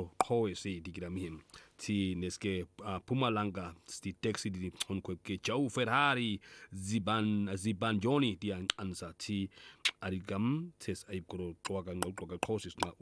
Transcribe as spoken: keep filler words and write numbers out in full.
kro kho se digiramhim ti neske Pumalanga sti taxi di onko ke Joe Ferrari ziban ziban Johnny di ansa ti arigam tes ay kro twaga ngoka khosis na